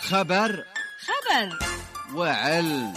خبر وعلم.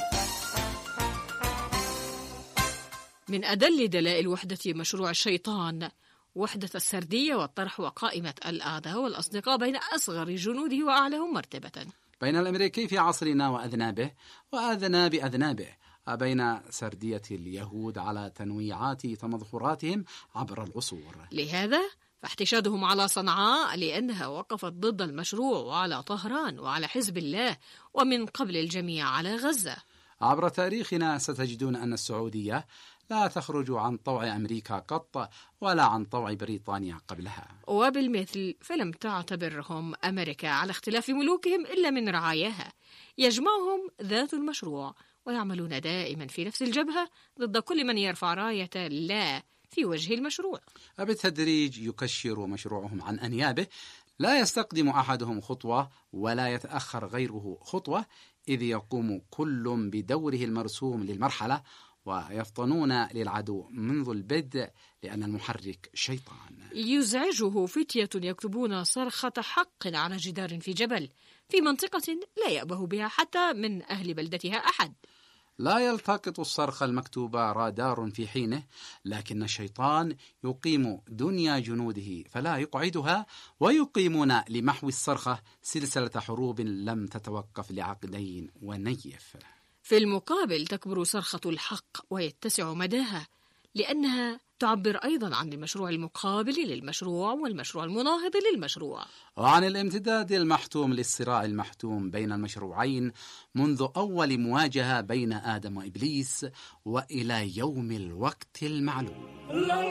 من أدل دلائل وحدة مشروع الشيطان وحدة السردية والطرح وقائمة الأعداء والأصدقاء بين أصغر جنوده وأعلاهم مرتبة، بين الأمريكي في عصرنا وأذنابه وأذناب أذنابه، بين سردية اليهود على تنويعات تمظهراتهم عبر العصور. لهذا فاحتشادهم على صنعاء لأنها وقفت ضد المشروع، وعلى طهران، وعلى حزب الله، ومن قبل الجميع على غزة. عبر تاريخنا ستجدون أن السعودية لا تخرج عن طوع أمريكا قط، ولا عن طوع بريطانيا قبلها. وبالمثل فلم تعتبرهم أمريكا على اختلاف ملوكهم إلا من رعاياها، يجمعهم ذات المشروع، ويعملون دائما في نفس الجبهة ضد كل من يرفع راية لا في وجه المشروع. بالتدريج يكشر مشروعهم عن أنيابه، لا يستقدم أحدهم خطوة ولا يتأخر غيره خطوة، إذ يقوم كل بدوره المرسوم للمرحلة، ويفطنون للعدو منذ البدء، لأن المحرك شيطان. يزعجه فتية يكتبون صرخة حق على جدار في جبل في منطقة لا يأبه بها حتى من أهل بلدتها أحد. لا يلتقط الصرخ المكتوب رادار في حينه، لكن الشيطان يقيم دنيا جنوده فلا يقعدها، ويقيمون لمحو الصرخة سلسلة حروب لم تتوقف لعقدين ونيف. في المقابل تكبر صرخة الحق ويتسع مداها، لأنها تعبر أيضا عن المشروع المقابل للمشروع والمشروع المناهض للمشروع، وعن الامتداد المحتوم للصراع المحتوم بين المشروعين منذ أول مواجهة بين آدم وإبليس وإلى يوم الوقت المعلوم.